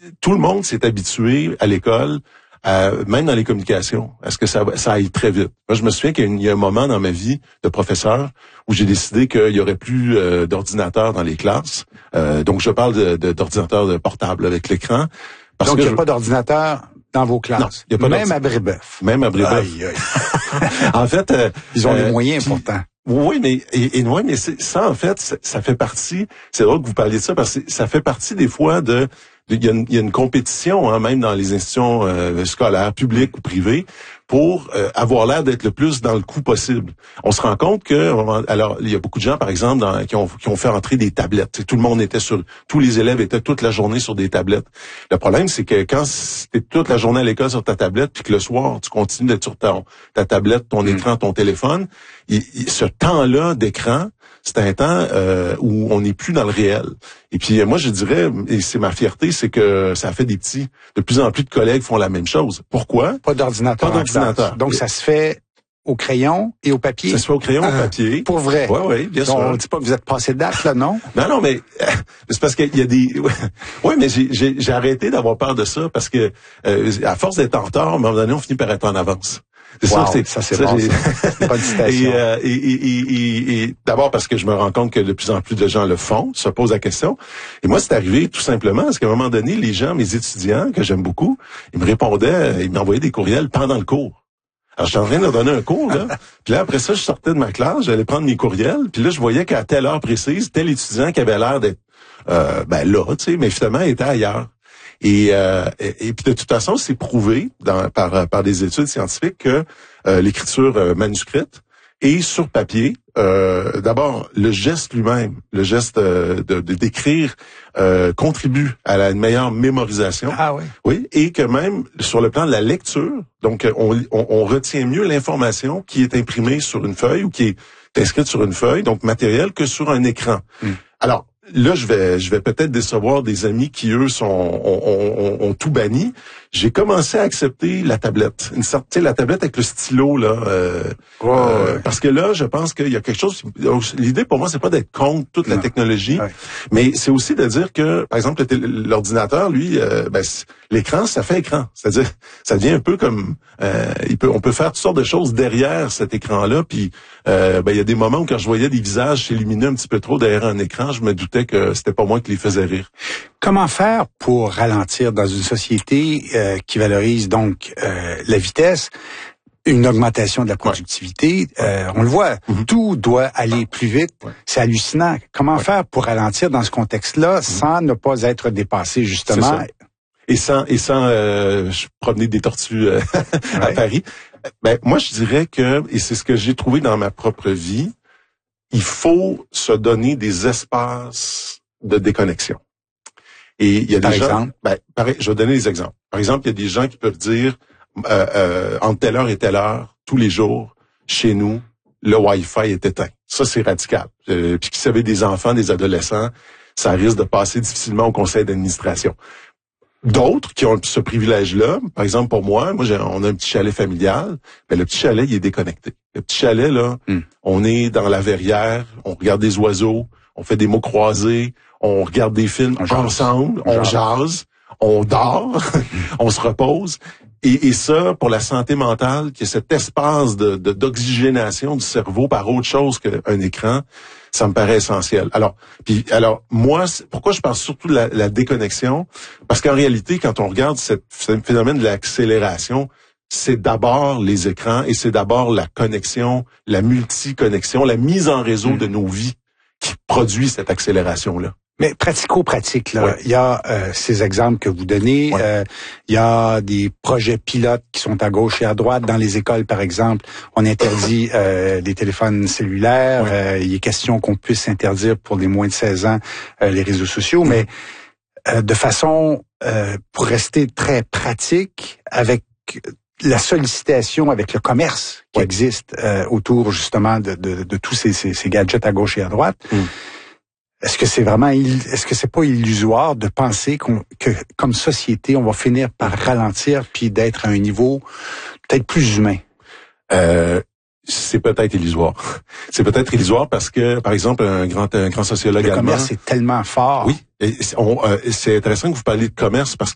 tout le monde s'est habitué à l'école, même dans les communications, à ce que ça aille très vite. Moi, je me souviens qu'il y a un moment dans ma vie de professeur où j'ai décidé qu'il y aurait plus d'ordinateurs dans les classes. Donc, je parle d'ordinateurs portables avec l'écran. Donc, il n'y a pas d'ordinateur dans vos classes? Non, il y a pas même à Brébeuf? Même à Brébeuf. Aïe, aïe. En fait... ils ont les moyens, pourtant. Oui, mais ça, en fait, ça fait partie... C'est drôle que vous parliez de ça, parce que ça fait partie des fois il y a une compétition, hein, même dans les institutions scolaires, publiques ou privées, pour avoir l'air d'être le plus dans le coup possible. On se rend compte que, alors, il y a beaucoup de gens, par exemple, qui ont fait entrer des tablettes. Tout le monde tous les élèves étaient toute la journée sur des tablettes. Le problème, c'est que quand t'es toute la journée à l'école sur ta tablette, puis que le soir, tu continues d'être sur ta tablette, ton écran, ton téléphone, ce temps-là d'écran, c'est un temps où on n'est plus dans le réel. Et puis moi, je dirais, et c'est ma fierté, c'est que ça fait des petits. De plus en plus de collègues font la même chose. Pourquoi? Pas d'ordinateur. Pas d'ordinateur. Donc ça se fait au crayon et au papier. Ça se fait au crayon, au papier. Pour vrai. Oui, bien sûr. On ne dit pas que vous êtes passé de date, là, non? Non, mais c'est parce qu'il y a des... Oui, mais j'ai arrêté d'avoir peur de ça parce que à force d'être en retard, à un moment donné, on finit par être en avance. C'est wow, ça, c'est bon. C'est pas une citation. Et d'abord parce que je me rends compte que de plus en plus de gens le font, se posent la question. Et moi, c'est arrivé tout simplement parce qu'à un moment donné, les gens, mes étudiants, que j'aime beaucoup, ils me répondaient, ils m'envoyaient des courriels pendant le cours. Alors, j'étais en train de leur donner un cours, là. Puis là, après ça, je sortais de ma classe, j'allais prendre mes courriels. Puis là, je voyais qu'à telle heure précise, tel étudiant qui avait l'air d'être là, tu sais, mais finalement, il était ailleurs. Et puis de toute façon, c'est prouvé par des études scientifiques que l'écriture manuscrite et sur papier, d'abord le geste lui-même, le geste d'écrire contribue à une meilleure mémorisation. Ah oui. Oui, et que même sur le plan de la lecture, donc on retient mieux l'information qui est imprimée sur une feuille ou qui est inscrite sur une feuille, donc matérielle, que sur un écran. Alors là, je vais peut-être décevoir des amis qui, eux, ont tout banni. J'ai commencé à accepter la tablette. La tablette avec le stylo, là. Parce que là, je pense qu'il y a quelque chose... L'idée, pour moi, c'est pas d'être contre toute la technologie, mais c'est aussi de dire que, par exemple, l'ordinateur, lui, l'écran, ça fait écran. C'est-à-dire, ça devient un peu comme... on peut faire toutes sortes de choses derrière cet écran-là, puis il y a des moments où, quand je voyais des visages s'illuminer un petit peu trop derrière un écran, je me doutais que c'était pas moi qui les faisais rire. Comment faire pour ralentir dans une société qui valorise donc la vitesse, une augmentation de la productivité? On le voit, tout doit aller plus vite. C'est hallucinant. Comment faire pour ralentir dans ce contexte-là sans ne pas être dépassé, justement? Et sans promener des tortues à Paris. Moi, je dirais que, et c'est ce que j'ai trouvé dans ma propre vie, il faut se donner des espaces de déconnexion. Et il y a des gens, je vais donner des exemples. Par exemple, il y a des gens qui peuvent dire, entre telle heure et telle heure, tous les jours, chez nous, le Wi-Fi est éteint. Ça, c'est radical. Puis qui savait des enfants, des adolescents, ça risque de passer difficilement au conseil d'administration. D'autres qui ont ce privilège-là, par exemple pour moi, on a un petit chalet familial, mais le petit chalet, il est déconnecté. Le petit chalet, là, on est dans la verrière, on regarde des oiseaux, on fait des mots croisés, on regarde des films ensemble, on jase, on dort, on se repose. Et ça, pour la santé mentale, qui est cet espace d'oxygénation du cerveau par autre chose qu'un écran, ça me paraît essentiel. Alors moi, pourquoi je parle surtout de la déconnexion? Parce qu'en réalité, quand on regarde ce phénomène de l'accélération, c'est d'abord les écrans et c'est d'abord la connexion, la multiconnexion, la mise en réseau de nos vies qui produit cette accélération-là. Mais pratico-pratique, là, il y a ces exemples que vous donnez, il y a des projets pilotes qui sont à gauche et à droite. Dans les écoles, par exemple, on interdit les téléphones cellulaires. Il est question qu'on puisse interdire pour les moins de 16 ans les réseaux sociaux, mais de façon, pour rester très pratique, avec la sollicitation avec le commerce qui existe autour justement de tous ces gadgets à gauche et à droite. Est-ce que c'est pas illusoire de penser que comme société, on va finir par ralentir puis d'être à un niveau peut-être plus humain? C'est peut-être illusoire. C'est peut-être illusoire parce que, par exemple, un grand sociologue allemand... Le commerce est tellement fort. Oui. Et c'est intéressant que vous parliez de commerce parce